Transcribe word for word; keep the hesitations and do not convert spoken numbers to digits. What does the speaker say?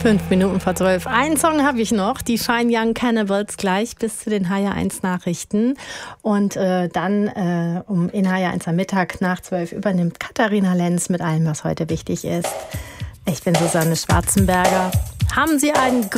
Fünf Minuten vor zwölf. Einen Song habe ich noch, die Fine Young Cannibals, gleich bis zu den H J eins Nachrichten. Und äh, dann äh, um in H J eins am Mittag nach zwölf übernimmt Katharina Lenz mit allem, was heute wichtig ist. Ich bin Susanne Schwarzenberger. Haben Sie einen